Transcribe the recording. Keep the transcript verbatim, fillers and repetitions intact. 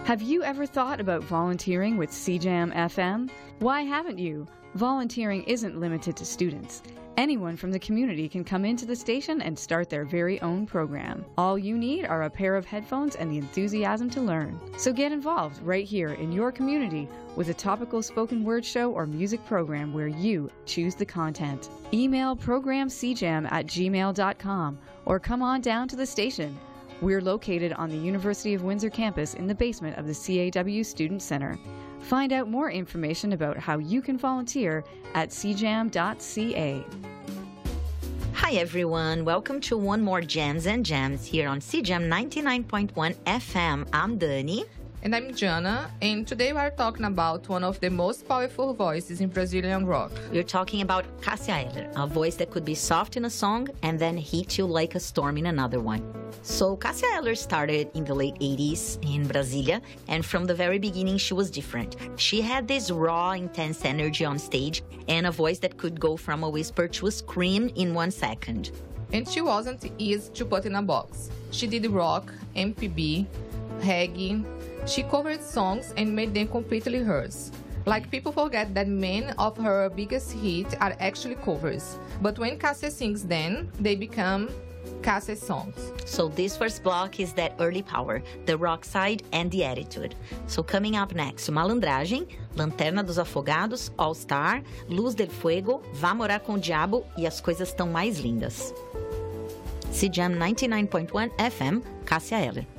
Have you ever thought about volunteering with C Jam F M? Why haven't you? Volunteering isn't limited to students. Anyone from the community can come into the station and start their very own program. All you need are a pair of headphones and the enthusiasm to learn. So get involved right here in your community with a topical spoken word show or music program where you choose the content. Email programcjam at gmail dot com or come on down to the station. We're located on the University of Windsor campus in the basement of the C A W Student Center. Find out more information about how you can volunteer at c jam dot c a. Hi everyone, welcome to one more Jams and Jams here on C Jam ninety-nine point one F M. I'm Dani. And I'm Jana, and today we are talking about one of the most powerful voices in Brazilian rock. We're talking about Cássia Eller, a voice that could be soft in a song and then hit you like a storm in another one. So Cássia Eller started in the late eighties in Brasília, and from the very beginning she was different. She had this raw, intense energy on stage and a voice that could go from a whisper to a scream in one second. And she wasn't easy to put in a box. She did rock, M P B, reggae. She covered songs and made them completely hers. Like, people forget that many of her biggest hits are actually covers. But when Cássia sings them, they become Cássia songs. So this first block is that early power, the rock side and the attitude. So coming up next, Malandragem, Lanterna dos Afogados, All Star, Luz del Fuego, Vá Morar com o Diabo e As Coisas Tão Mais Lindas. C Jam ninety-nine point one F M, Cássia Eller.